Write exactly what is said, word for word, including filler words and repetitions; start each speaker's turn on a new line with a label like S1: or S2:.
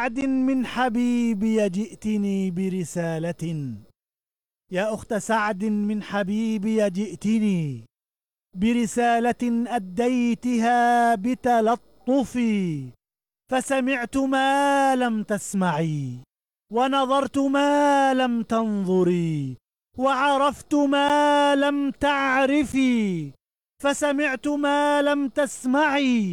S1: سعد من حبيبي جئتني برسالة. يا أخت سعد من حبيبي جئتني برسالة أديتها بتلطفي، فسمعت ما لم تسمعي، ونظرت ما لم تنظري، وعرفت ما لم تعرفي، فسمعت ما لم تسمعي